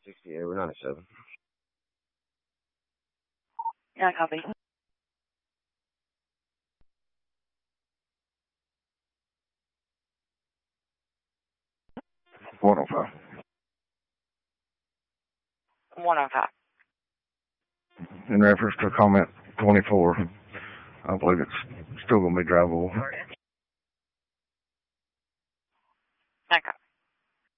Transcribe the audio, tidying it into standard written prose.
68 over 97. Yeah, copy. 105. 105. In reference to comment 24, I believe it's still going to be drivable. Okay.